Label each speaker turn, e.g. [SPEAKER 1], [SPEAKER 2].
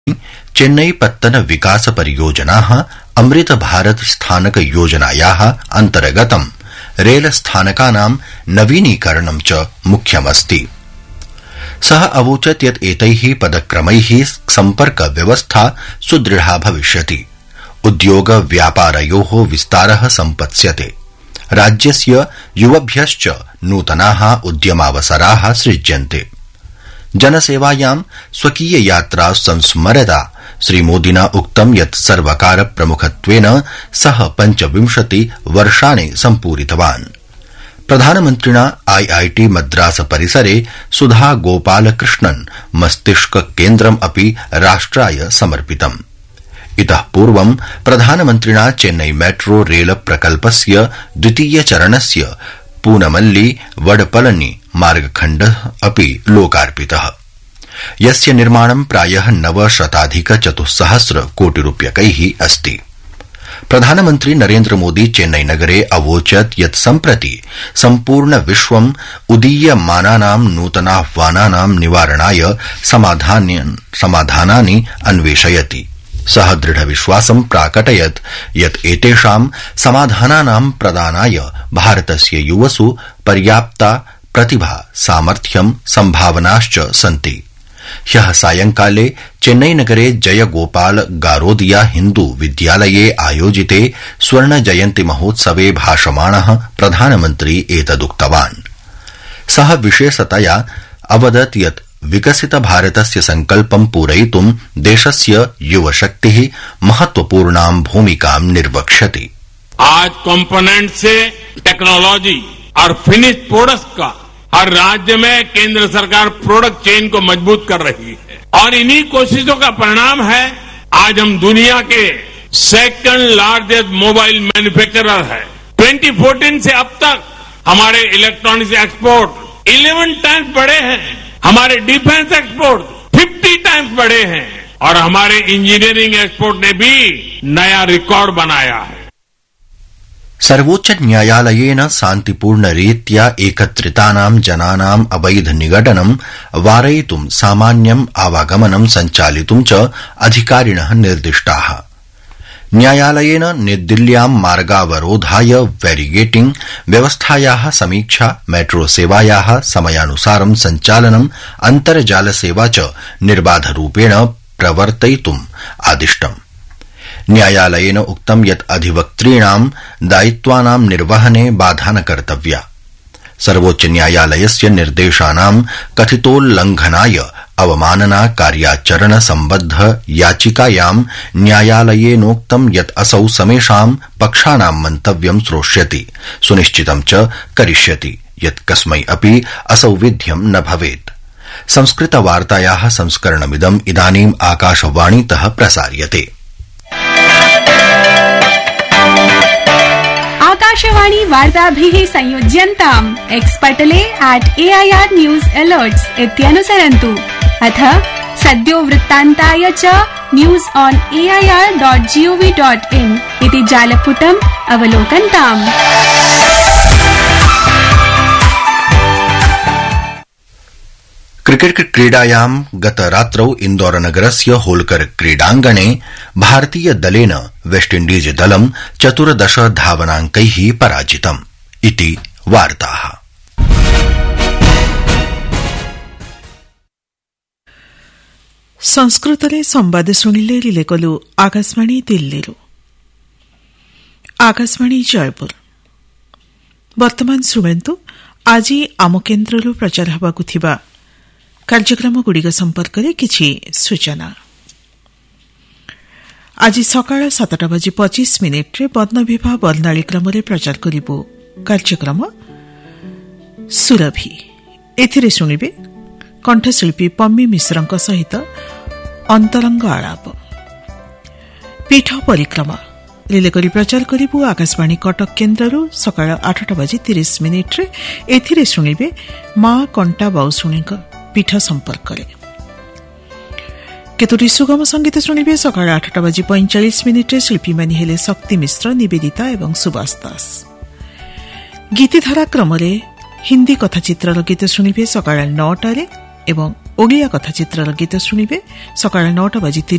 [SPEAKER 1] चेन्नई पत्तन विकास परियोजनाः अमृत भारत स्थानक योजनायाः अन्तर्गतं रेल स्थानकानां नवीनीकरणं च मुख्यमस्ति। सः अवोचत् यत् एतैः पदक्रमैः सम्पर्क व्यवस्था सुदृढा भविष्यति, उद्योग व्यापारयोः विस्तारः सम्पत्स्यते, राज्यस्य युवभ्यश्च नूतनाः उद्यमावसराः सृज्यन्ते। जनसेवायां स्वकीय यात्रा संस्मरता श्रीमोदिना उक्तं यत् सर्वकार प्रमुखत्वेन सः 25 वर्षाणि सम्पूरितवान्। प्रधानमन्त्रिणा आईआईटी मद्रास परिसरे सुधा गोपालकृष्णन् मस्तिष्क केन्द्रम् अपि राष्ट्राय समर्पितम्। इतः पूर्वं प्रधानमन्त्रिणा चेन्नई मेट्रो रेल प्रकल्पस्य द्वितीय चरणस्य पूनमल्ली वडपलनी मार्गखण्डः अपि लोकार्पितः, यस्य निर्माणं प्रायः 900,400 कोटिरूप्यकैः अस्ति। प्रधानमन्त्री नरेन्द्र मोदी चेन्नई नगरे अवोचत् यत् सम्प्रति सम्पूर्ण विश्वम् उदीयमानानां नूतनाह्वानानां निवारणाय समाधानानि अन्वेषयति। सः दृढविश्वासं प्राकटयत् यत् एतेषां समाधानानां प्रदानाय भारतस्य युवसु पर्याप्ता प्रतिभा, सामर्थ्यं, सम्भावनाश्च सन्ति। ह्यः सायंकाले चेन्नई नगरे जयगोपाल गारोदिया हिन्दू विद्यालये आयोजिते स्वर्ण जयन्ती महोत्सवे भाषमाणः प्रधानमन्त्री एतदुक्तवान्। सः विशेषतया अवदत् यत् विकसित भारतस्य संकल्पं पूरयितुं देशस्य युवशक्तिः महत्वपूर्णां भूमिकां निर्वक्ष्यति।
[SPEAKER 2] आज कंपोनेंट से टेक्नोलॉजी और फिनिश प्रोडक्ट्स का हर राज्य में केंद्र सरकार प्रोडक्ट चेन को मजबूत कर रही है और इन्हीं कोशिशों का परिणाम है आज हम दुनिया के सेकंड लार्जेस्ट मोबाइल मैन्युफैक्चरर है। 2014 से अब तक हमारे इलेक्ट्रॉनिक्स एक्सपोर्ट 11 टाइम्स बढ़े हैं, हमारे डिफेंस एक्सपोर्ट 50 टाइम्स बढ़े हैं और हमारे इंजीनियरिंग एक्सपोर्ट ने भी नया रिकॉर्ड बनाया है।
[SPEAKER 1] सर्वोच्च न्यायालयेन शान्तिपूर्णरीत्या एकत्रितानां जनानां अवैध निगडनं वारयितुं सामान्यम् आवागमनं सञ्चालितुं च अधिकारिणः निर्दिष्टाः। न्यायालयेन निर्दिल्ल्यां मार्गावरोधाय बैरिगेटिंग व्यवस्थायाः समीक्षा, मेट्रो सेवायाः समयानुसारं सञ्चालनं, अन्तर्जाल सेवा च निर्बाधरूपेण प्रवर्तयितुम् आदिष्टम्। न्यायालयेन उक्तं यत् अधिवक्तॄणां दायित्वानां निर्वहने बाधा न कर्तव्या। सर्वोच्च न्यायालयस्य निर्देशानां कथितोल्लंघनाय अवमानना कार्याचरण सम्बद्ध याचिकायां न्यायालयेनोक्तं यत् असौ समेषां पक्षानां मन्तव्यं श्रोष्यति, सुनिश्चितं च करिष्यति यत् कस्मै अपि असौ विध्यं न भवेत्। संस्कृतवार्तायाः संस्करणमिदम् इदानीम् आकाशवाणीतः प्रसार्यते।
[SPEAKER 3] Akashvani वार्ताभिः संयोज्यन्ताम् एक्स्पटले @AIR News Alerts इत्यनुसरन्तु। अथ सद्यो वृत्तान्ताय च news.air.gov.in इति जालपुटम् अवलोकन्ताम्।
[SPEAKER 1] क्रिकेट क्रीडायां गतरात्रौ इन्दौरनगरस्य होलकर क्रीडांगणे भारतीय दलेन वेस्टइण्डीज दलं 14 धावनांकैः पराजितम् इति वार्ताः।
[SPEAKER 4] संस्कृतरे संवाद शुणिले रिले कलु आकाशवाणी दिल्लीरु। आकाशवाणी जयपुर। वर्तमान शुणन्तु आज आम केन्द्ररु प्रचार हेबाकु थिबा कार्यक्रमगुड़िक संपर्क में किछि सूचना। आज सकाळ 7:25 बदनविभा बरनाली ग्राम प्रचार करिबो कार्यक्रम सुरभि। एथिरे शुणिबे कंठशिल्पी पम्मी मिश्रଙ୍କ सहित अंतरंग आलाप। पीठ परिक्रमा रिले करी प्रचार करिबो आकाशवाणी कटक केन्द्ररु सकाळ 8:30 एथिरे शुणिबे मां कंटा बाउसुणीଙ୍କ पीठ संपर्क केतोटी सुगम संगीत शुणिबे सकाळ 8:45 शिल्पी मानी हेले शक्ति मिश्र, निवेदिता एवं सुभाष दास। गीतिधारा क्रम हिंदी कथाचित्र गीत शुणिबे सकाळ 9 एवं ओडिया कथाचित्र गीत शुणिबे सकाळ 9:30